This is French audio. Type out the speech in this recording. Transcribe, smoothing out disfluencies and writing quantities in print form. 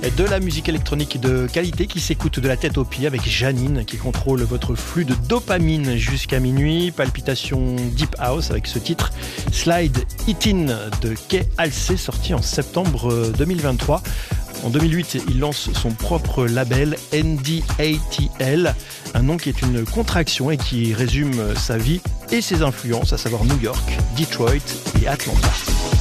De la musique électronique de qualité qui s'écoute de la tête aux pieds avec Janine qui contrôle votre flux de dopamine jusqu'à minuit. Palpitation Deep House avec ce titre Slide It In de Kay Halsey, sorti en septembre 2023. En 2008, il lance son propre label NDATL, un nom qui est une contraction et qui résume sa vie et ses influences, à savoir New York, Detroit et Atlanta.